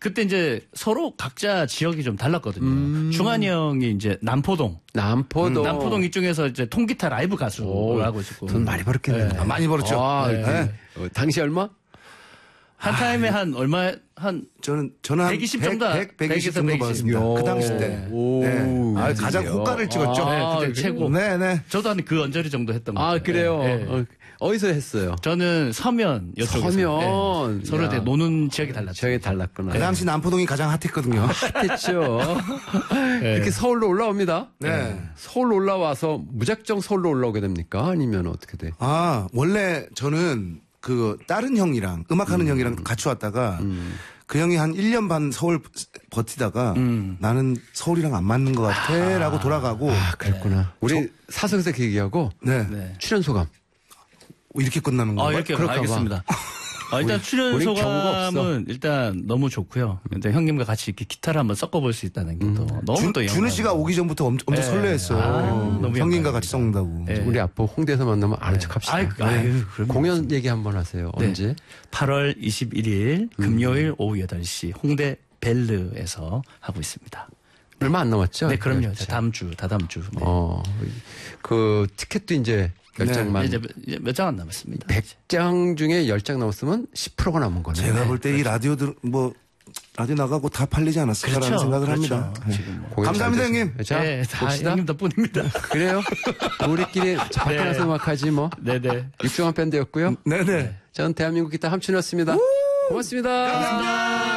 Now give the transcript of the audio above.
그때 이제 서로 각자 지역이 좀 달랐거든요. 중한이 형이 이제 남포동 이쪽에서 이제 통기타 라이브 가수를 하고 있었고. 돈 많이 벌었겠네요. 네. 많이 벌었죠. 당시 얼마? 한 타임에 한 얼마 저는 한 120 정도 120 정도 받았습니다. 그 당시 때. 네. 가장 호가를 찍었죠. 그때 최고. 네. 저도 한 그 언저리 정도 했던 거 같아요. 그래요? 네. 어디서 했어요? 저는 서면 이쪽에서. 서면. 네. 서로 노는 지역이 달랐죠. 지역이 달랐구나. 그 당시 남포동이 가장 핫했거든요. 핫했죠. 이렇게 서울로 올라옵니다. 네. 서울 올라와서 무작정 서울로 올라오게 됩니까? 아니면 어떻게 돼? 원래 저는 다른 형이랑 음악하는 형이랑 같이 왔다가 그 형이 한 1년 반 서울 버티다가 나는 서울이랑 안 맞는 것 같아 라고 돌아가고. 그랬구나. 우리 사석에서 얘기하고 출연 소감. 이렇게 끝나는 거예요? 이렇게 알겠습니다. 일단 출연 소감은 일단 너무 좋고요. 일단 형님과 같이 이렇게 기타를 한번 섞어볼 수 있다는 게 또 너무 또 준우 씨가 오기 전부터 엄청 설레했어요. 너무 형님과 같이 섞는다고. 우리 앞으로 홍대에서 만나면 아는 척 합시다. 공연 얘기 한번 하세요. 언제? 8월 21일 금요일 오후 8시 홍대 벨르에서 하고 있습니다. 얼마 안 남았죠? 네, 그럼요. 다다음 주. 네. 그 티켓도 이제 10장만. 이제 몇 장 안 남았습니다. 100장 중에 10장 남았으면 10%가 남은 거네요. 제가 볼 때 이 라디오 나가고 다 팔리지 않았을까라는 생각을 합니다. 지금 감사합니다, 형님. 자, 다 형님 덕분입니다. 그래요? 우리끼리 바꿔나서 음악하지 뭐. 네네. 육중한 밴드였고요. 네네. 전 대한민국 기타 함춘이었습니다. 고맙습니다. 감사합니다.